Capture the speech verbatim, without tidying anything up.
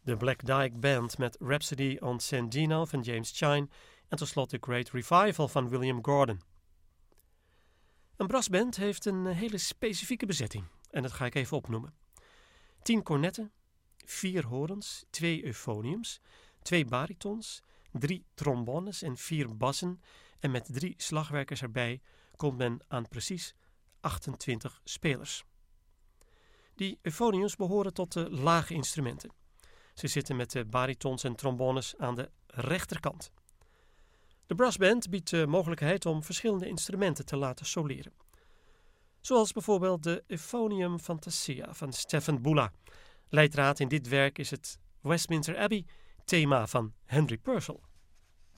De Black Dyke Band met Rhapsody on Saint Dino van James Chine en tot slot The Great Revival van William Gordon. Een brassband heeft een hele specifieke bezetting en dat ga ik even opnoemen. Tien cornetten, vier horens, twee euphoniums, twee baritons, drie trombones en vier bassen en met drie slagwerkers erbij komt men aan precies achtentwintig spelers. Die euphoniums behoren tot de lage instrumenten. Ze zitten met de baritons en trombones aan de rechterkant. De brassband biedt de mogelijkheid om verschillende instrumenten te laten soleren. Zoals bijvoorbeeld de Euphonium Fantasia van Stephen Bula. Leidraad in dit werk is het Westminster Abbey thema van Henry Purcell.